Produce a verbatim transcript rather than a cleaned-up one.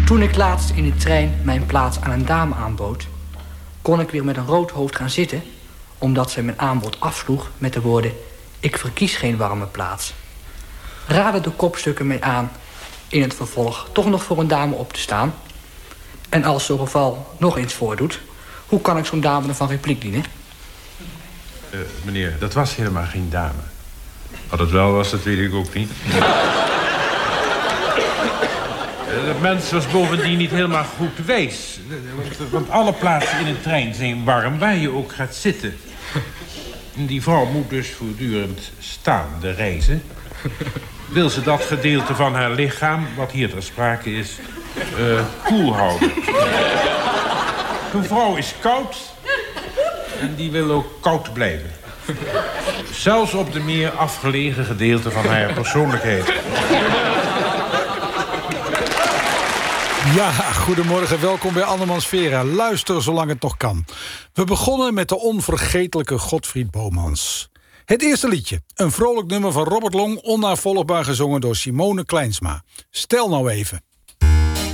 Toen ik laatst in de trein mijn plaats aan een dame aanbood, kon ik weer met een rood hoofd gaan zitten, omdat zij mijn aanbod afsloeg met de woorden: ik verkies geen warme plaats. Raadde de kopstukken mij aan in het vervolg toch nog voor een dame op te staan? En als zo'n geval nog eens voordoet, hoe kan ik zo'n dame dan van repliek dienen? Uh, meneer, dat was helemaal geen dame. Wat het wel was, dat weet ik ook niet. Dat mens was bovendien niet helemaal goed wijs. Want, want alle plaatsen in een trein zijn warm, waar je ook gaat zitten. En die vrouw moet dus voortdurend staande reizen. Wil ze dat gedeelte van haar lichaam, wat hier ter sprake is, uh, koel houden. Een vrouw is koud en die wil ook koud blijven. Zelfs op de meer afgelegen gedeelte van haar persoonlijkheid. Ja, goedemorgen, welkom bij Andermansfera. Luister zolang het nog kan. We begonnen met de onvergetelijke Godfried Bomans. Het eerste liedje, een vrolijk nummer van Robert Long, onnavolgbaar gezongen door Simone Kleinsma. Stel nou even.